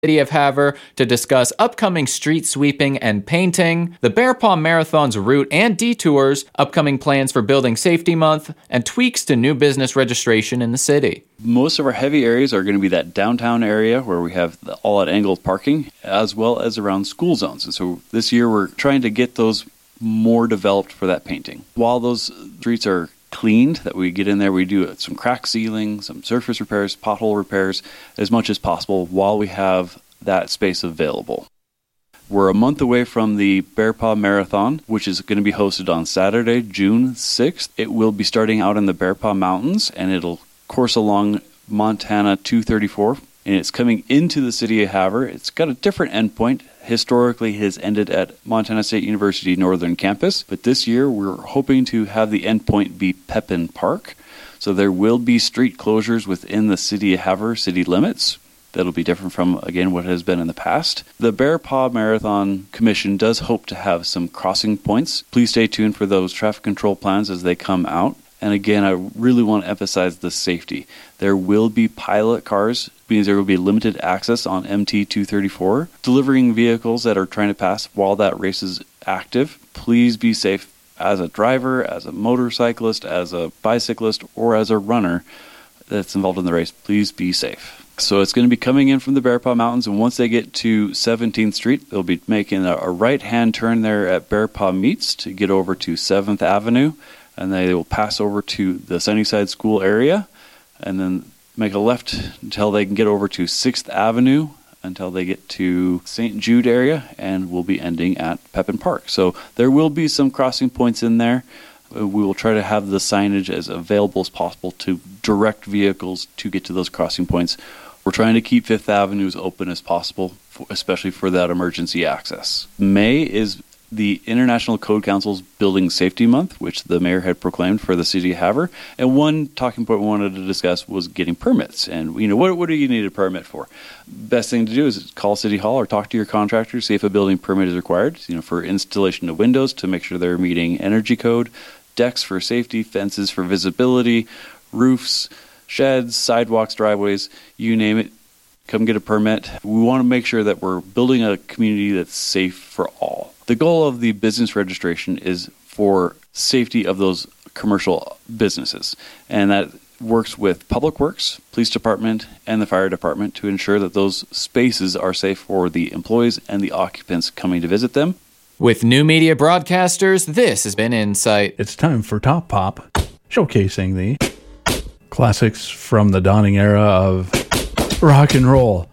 City of Havre to discuss upcoming street sweeping and painting, the Bear Paw Marathon's route and detours, upcoming plans for Building Safety Month, and tweaks to new business registration in the city. Most of our heavy areas are going to be that downtown area where we have the all-at-angle parking, as well as around school zones. And so this year we're trying to get those more developed for that painting. While those streets are cleaned, that we get in there, we do some crack sealing, some surface repairs, pothole repairs, as much as possible while we have that space available. We're a month away from the Bear Paw Marathon, which is going to be hosted on Saturday, June 6th. It will be starting out in the Bear Paw Mountains, and it'll course along Montana 234, and it's coming into the city of Havre. It's got a different endpoint. Historically has ended at Montana State University Northern Campus, but this year we're hoping to have the endpoint be Pepin Park. So there will be street closures within the city of Havre city limits. That'll be different from, again, what has been in the past. The Bear Paw Marathon Commission does hope to have some crossing points. Please stay tuned for those traffic control plans as they come out. And again, I really want to emphasize the safety. There will be pilot cars, means there will be limited access on MT-234, delivering vehicles that are trying to pass while that race is active. Please be safe as a driver, as a motorcyclist, as a bicyclist, or as a runner that's involved in the race. Please be safe. So it's going to be coming in from the Bear Paw Mountains, and once they get to 17th Street, they'll be making a right-hand turn there at Bear Paw Meets to get over to 7th Avenue. And they will pass over to the Sunnyside School area and then make a left until they can get over to 6th Avenue until they get to St. Jude area, and we'll be ending at Pepin Park. So there will be some crossing points in there. We will try to have the signage as available as possible to direct vehicles to get to those crossing points. We're trying to keep 5th Avenue as open as possible, especially for that emergency access. May is the International Code Council's Building Safety Month, which the mayor had proclaimed for the city of Havre. And one talking point we wanted to discuss was getting permits. And, what do you need a permit for? Best thing to do is call City Hall or talk to your contractor, see if a building permit is required, for installation of windows to make sure they're meeting energy code, decks for safety, fences for visibility, roofs, sheds, sidewalks, driveways, you name it. Come get a permit. We want to make sure that we're building a community that's safe for all. The goal of the business registration is for safety of those commercial businesses, and that works with Public Works, Police Department, and the Fire Department to ensure that those spaces are safe for the employees and the occupants coming to visit them. With new media broadcasters, this has been Insight. It's time for Top Pop, showcasing the classics from the dawning era of rock and roll.